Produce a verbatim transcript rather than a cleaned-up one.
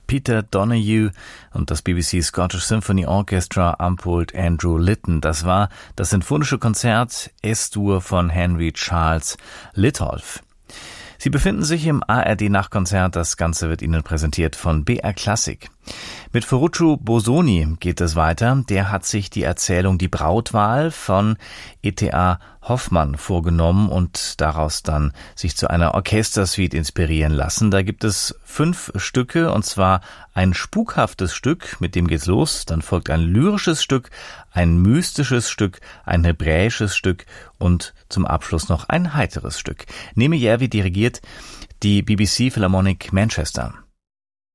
Peter Donoghue und das B B C Scottish Symphony Orchestra am Pult Andrew Litton. Das war das sinfonische Konzert S-Dur von Henry Charles Litolff. Sie befinden sich im A R D-Nachtkonzert. Das Ganze wird Ihnen präsentiert von B R Klassik. Mit Ferruccio Bosoni geht es weiter. Der hat sich die Erzählung Die Brautwahl von E T A Hoffmann vorgenommen und daraus dann sich zu einer Orchestersuite inspirieren lassen. Da gibt es fünf Stücke, und zwar ein spukhaftes Stück, mit dem geht's los. Dann folgt ein lyrisches Stück, ein mystisches Stück, ein hebräisches Stück und zum Abschluss noch ein heiteres Stück. Neme Järvi dirigiert die B B C Philharmonic Manchester.